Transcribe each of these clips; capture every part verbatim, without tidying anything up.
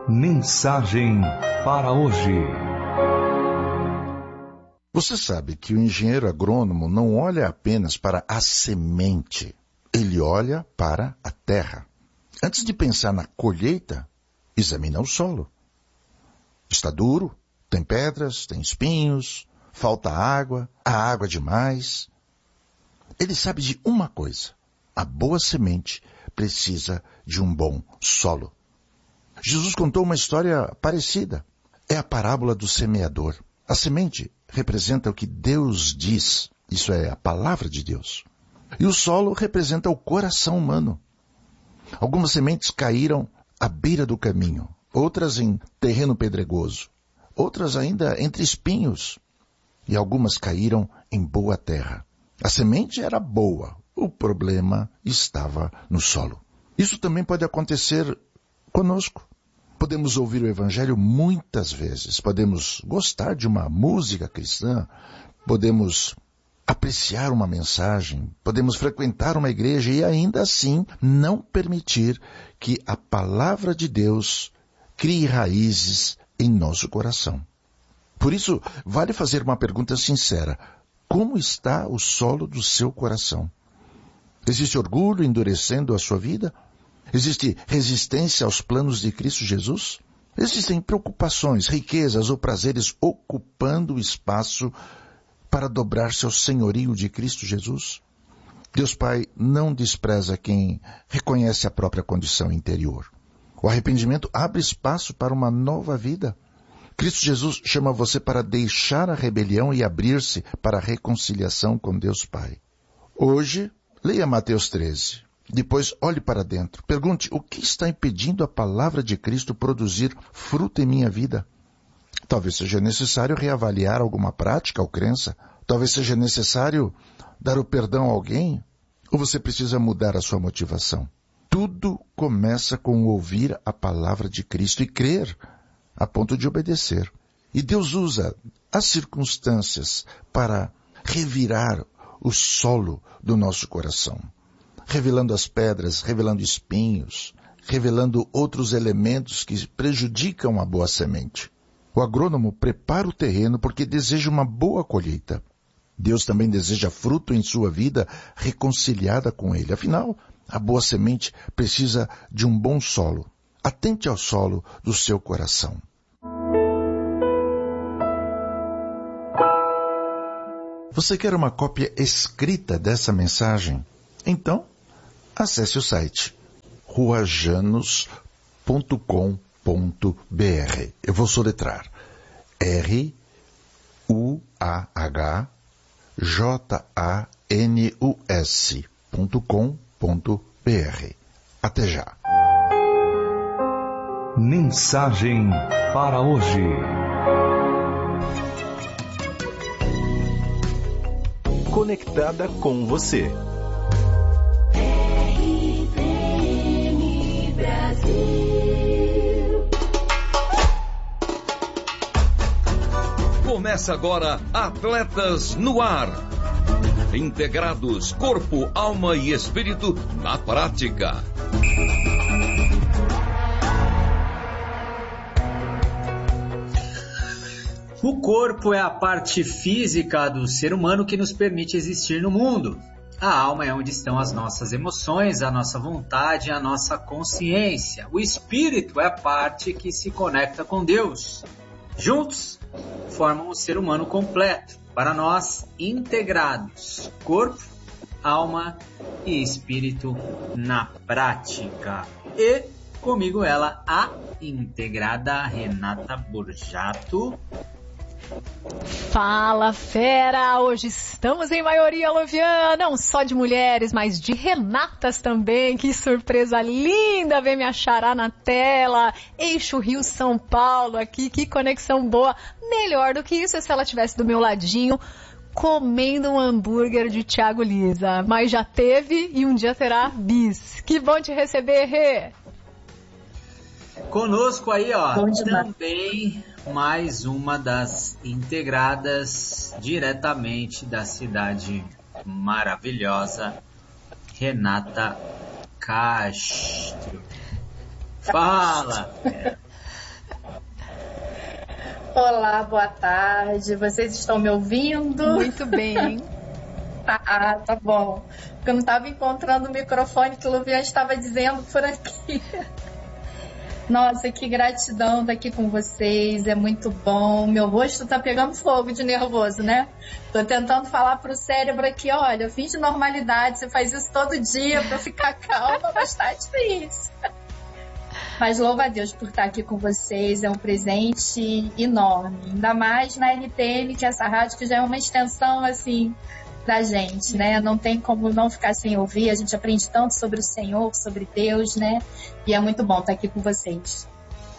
Mensagem para hoje. Você sabe que o engenheiro agrônomo não olha apenas para a semente, ele olha para a terra. Antes de pensar na colheita, examina o solo. Está duro, tem pedras, tem espinhos, falta água, há água demais. Ele sabe de uma coisa: a boa semente precisa de um bom solo. Jesus contou uma história parecida. É a parábola do semeador. A semente representa o que Deus diz, isso é, a palavra de Deus. E o solo representa o coração humano. Algumas sementes caíram à beira do caminho, outras em terreno pedregoso, outras ainda entre espinhos, e algumas caíram em boa terra. A semente era boa, o problema estava no solo. Isso também pode acontecer conosco. Podemos ouvir o Evangelho muitas vezes, podemos gostar de uma música cristã, podemos apreciar uma mensagem, podemos frequentar uma igreja e ainda assim não permitir que a palavra de Deus crie raízes em nosso coração. Por isso, vale fazer uma pergunta sincera: como está o solo do seu coração? Existe orgulho endurecendo a sua vida? Existe resistência aos planos de Cristo Jesus? Existem preocupações, riquezas ou prazeres ocupando o espaço para dobrar-se ao senhorio de Cristo Jesus? Deus Pai não despreza quem reconhece a própria condição interior. O arrependimento abre espaço para uma nova vida. Cristo Jesus chama você para deixar a rebelião e abrir-se para a reconciliação com Deus Pai. Hoje, leia Mateus treze. Depois, olhe para dentro. Pergunte: o que está impedindo a palavra de Cristo produzir fruto em minha vida? Talvez seja necessário reavaliar alguma prática ou crença. Talvez seja necessário dar o perdão a alguém. Ou você precisa mudar a sua motivação. Tudo começa com ouvir a palavra de Cristo e crer, a ponto de obedecer. E Deus usa as circunstâncias para revirar o solo do nosso coração, revelando as pedras, revelando espinhos, revelando outros elementos que prejudicam a boa semente. O agrônomo prepara o terreno porque deseja uma boa colheita. Deus também deseja fruto em sua vida reconciliada com Ele. Afinal, a boa semente precisa de um bom solo. Atente ao solo do seu coração. Você quer uma cópia escrita dessa mensagem? Então, acesse o site ruajanos ponto com ponto b r. Eu vou soletrar R U A H J A N U S ponto com ponto b r. Até já. Mensagem para hoje. Conectada com você. Começa agora Atletas no Ar. Integrados, corpo, alma e espírito na prática. O corpo é a parte física do ser humano que nos permite existir no mundo. A alma é onde estão as nossas emoções, a nossa vontade, a nossa consciência. O espírito é a parte que se conecta com Deus. Juntos, formam o ser humano completo, para nós integrados, corpo, alma e espírito na prática. E comigo ela, a integrada Renata Borjato. Fala, fera! Hoje estamos em maioria Loviana, não só de mulheres, mas de Renatas também. Que surpresa linda ver minha xará na tela. Eixo Rio São Paulo aqui, que conexão boa. Melhor do que isso é se ela estivesse do meu ladinho, comendo um hambúrguer de Thiago Lisa. Mas já teve e um dia terá bis. Que bom te receber, Rê! Conosco aí, ó, também mais uma das integradas diretamente da cidade maravilhosa, Renata Castro. Fala! Olá, boa tarde. Vocês estão me ouvindo? Muito bem. Ah, tá bom. Porque eu não estava encontrando o microfone que o Luvian estava dizendo por aqui. Nossa, que gratidão estar aqui com vocês, é muito bom. Meu rosto tá pegando fogo de nervoso, né? Tô tentando falar pro cérebro aqui, olha, fim de normalidade, você faz isso todo dia pra ficar calma, mas tá difícil. Mas louvo a Deus por estar aqui com vocês, é um presente enorme. Ainda mais na R T M, que é essa rádio que já é uma extensão, assim, da gente, né? Não tem como não ficar sem ouvir, a gente aprende tanto sobre o Senhor, sobre Deus, né? E é muito bom estar aqui com vocês.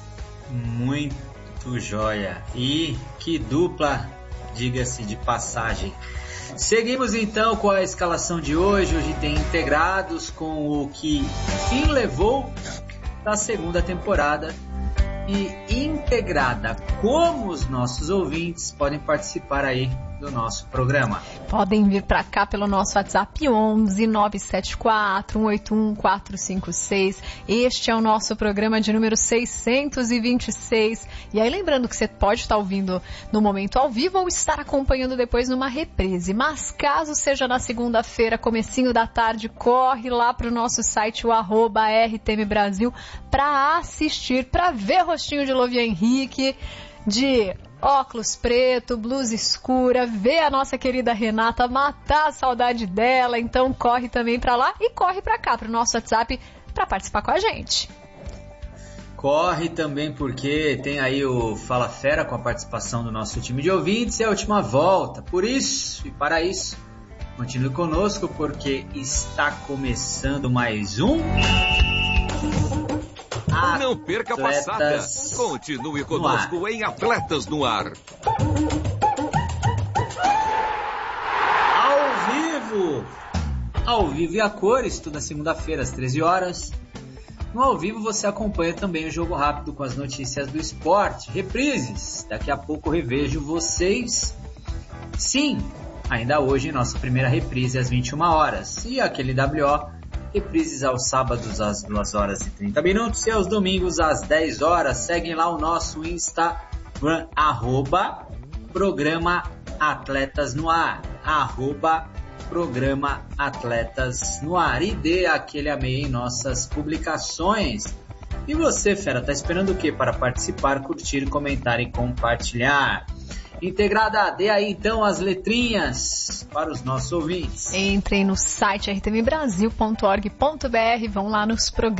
Muito joia. E que dupla, diga-se de passagem. Seguimos então com a escalação de hoje. Hoje tem integrados com o que fim levou da segunda temporada. E integrada, como os nossos ouvintes podem participar aí do nosso programa. Podem vir para cá pelo nosso WhatsApp onze nove sete quatro um oito um quatro cinco seis. Este é o nosso programa de número seiscentos e vinte e seis. E aí lembrando que você pode estar ouvindo no momento ao vivo ou estar acompanhando depois numa reprise. Mas caso seja na segunda-feira, comecinho da tarde, corre lá para o nosso site, o arroba R T M Brasil, para assistir, para ver rostinho de Louvia Henrique, de óculos preto, blusa escura, ver a nossa querida Renata, matar a saudade dela. Então corre também pra lá e corre pra cá, pro nosso WhatsApp, pra participar com a gente. Corre também porque tem aí o Fala Fera com a participação do nosso time de ouvintes e a última volta. Por isso e para isso, continue conosco porque está começando mais um... Não perca a passada. Continue conosco em Atletas no Ar. Ao vivo. Ao vivo e a cores, toda segunda-feira às treze horas. No ao vivo você acompanha também o Jogo Rápido com as notícias do esporte. Reprises. Daqui a pouco revejo vocês. Sim, ainda hoje nossa primeira reprise às vinte e uma horas. E aquele W O... reprises aos sábados às duas horas e trinta minutos e aos domingos às dez horas. Seguem lá o nosso Instagram, arroba Programa Atletas no Ar, arroba Programa Atletas no Ar, e dê aquele amei em nossas publicações. E você, fera, tá esperando o que para participar, curtir, comentar e compartilhar? Integrada, dê aí então as letrinhas para os nossos ouvintes. Entrem no site r t m brasil ponto org ponto b r, vão lá nos programas.